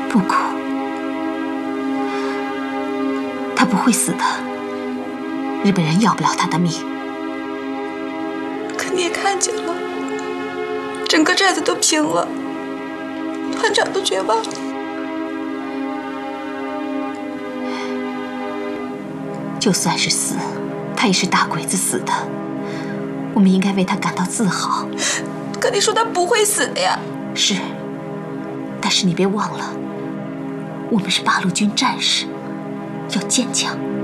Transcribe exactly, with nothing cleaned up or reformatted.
不哭，他不会死的。日本人要不了他的命。 可你也看见了，整个寨子都平了，团长都绝望了。 就算是死，他也是大鬼子死的。我们应该为他感到自豪。 可你说他不会死的呀。 是，但是你别忘了，我们是八路军战士，要坚强。